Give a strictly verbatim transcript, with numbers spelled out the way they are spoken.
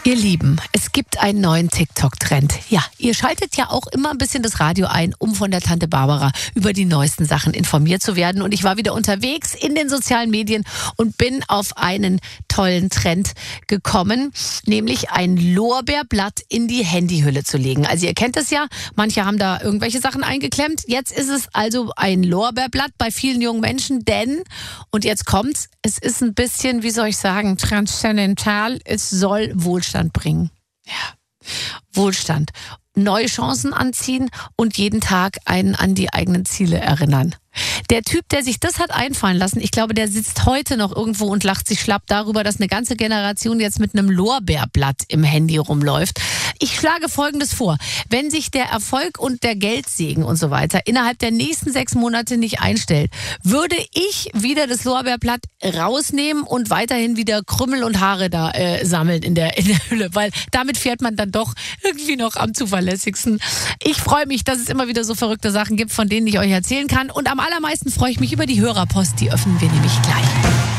Ihr Lieben, es gibt einen neuen TikTok-Trend. Ja, ihr schaltet ja auch immer ein bisschen das Radio ein, um von der Tante Barbara über die neuesten Sachen informiert zu werden. Und ich war wieder unterwegs in den sozialen Medien und bin auf einen tollen Trend gekommen, nämlich ein Lorbeerblatt in die Handyhülle zu legen. Also ihr kennt es ja, manche haben da irgendwelche Sachen eingeklemmt. Jetzt ist es also ein Lorbeerblatt bei vielen jungen Menschen, denn, und jetzt kommt's, es ist ein bisschen, wie soll ich sagen, transzendental, es soll Wohlstand bringen. Ja, Wohlstand. Neue Chancen anziehen und jeden Tag einen an die eigenen Ziele erinnern. Der Typ, der sich das hat einfallen lassen, ich glaube, der sitzt heute noch irgendwo und lacht sich schlapp darüber, dass eine ganze Generation jetzt mit einem Lorbeerblatt im Handy rumläuft. Ich schlage Folgendes vor. Wenn sich der Erfolg und der Geldsegen und so weiter innerhalb der nächsten sechs Monate nicht einstellt, würde ich wieder das Lorbeerblatt rausnehmen und weiterhin wieder Krümmel und Haare da äh, sammeln in der, in der Hülle, weil damit fährt man dann doch irgendwie noch am zuverlässigsten. Ich freue mich, dass es immer wieder so verrückte Sachen gibt, von denen ich euch erzählen kann. Und am allermeisten freue ich mich über die Hörerpost. Die öffnen wir nämlich gleich.